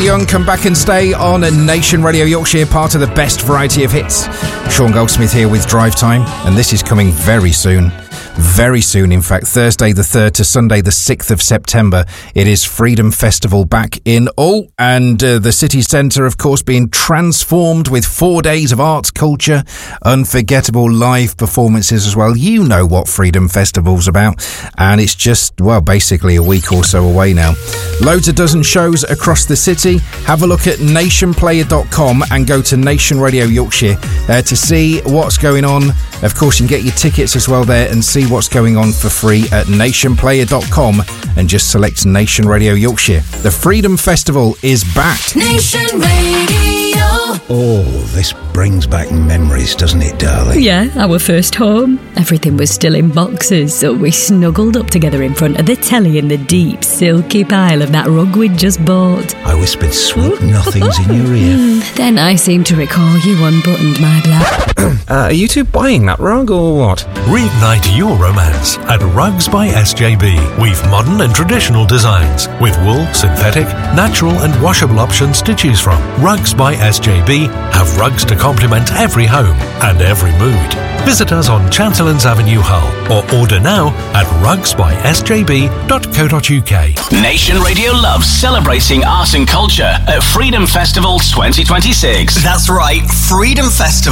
Young, Come Back and Stay on Nation Radio Yorkshire, part of the best variety of hits. Sean Goldsmith here with Drive Time, and this is coming very soon. Very soon, in fact, Thursday the 3rd to Sunday the 6th of September. It is Freedom Festival back in Hull, and the city centre, of course, being transformed with 4 days of arts, culture, unforgettable live performances as well. You know what Freedom Festival's about, and it's just, well, basically a week or so away now. Loads of dozen shows across the city. Have a look at nationplayer.com and go to Nation Radio Yorkshire to see what's going on. Of course, you can get your tickets as well there and see what's going on for free at nationplayer.com and just select Nation Radio Yorkshire. The Freedom Festival is back. Nation Radio. Oh, this brings back memories, doesn't it, darling? Yeah, our first home. Everything was still in boxes, so we snuggled up together in front of the telly in the deep, silky pile of that rug we'd just bought. I whispered sweet nothings in your ear. Then I seem to recall you unbuttoned my blouse. Are you two buying that rug or what? Reignite your romance at Rugs by SJB. We've modern and traditional designs with wool, synthetic, natural and washable options to choose from. Rugs by SJB have rugs to complement every home and every mood. Visit us on Chancellors Avenue, Hull, or order now at rugsbysjb.co.uk. Nation Radio loves celebrating art and culture at Freedom Festival 2026. That's right, Freedom Festival